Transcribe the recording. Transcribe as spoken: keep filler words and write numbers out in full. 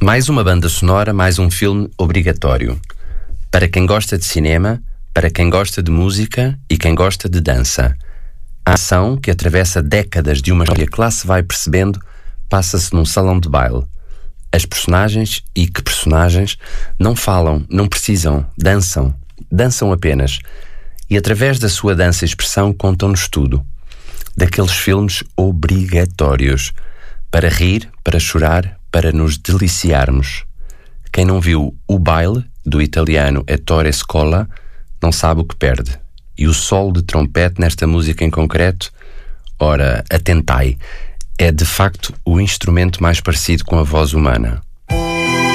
Mais uma banda sonora, mais um filme obrigatório. Para quem gosta de cinema, para quem gosta de música e quem gosta de dança. A ação, que atravessa décadas de uma história que lá se vai percebendo, passa-se num salão de baile. As personagens, e que personagens, não falam, não precisam, dançam. Dançam apenas. E através da sua dança e expressão contam-nos tudo. Daqueles filmes obrigatórios. Para rir, para chorar, para nos deliciarmos. Quem não viu O Baile, do italiano Ettore Scola, não sabe o que perde. E o solo de trompete nesta música em concreto, ora, atentai, é de facto o instrumento mais parecido com a voz humana.